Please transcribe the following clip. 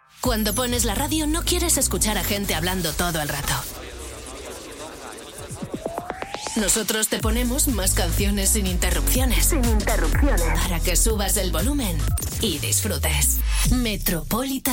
Cuando pones la radio no quieres escuchar a gente hablando todo el rato. Nosotros te ponemos más canciones sin interrupciones. Sin interrupciones. Para que subas el volumen y disfrutes. Metropolitan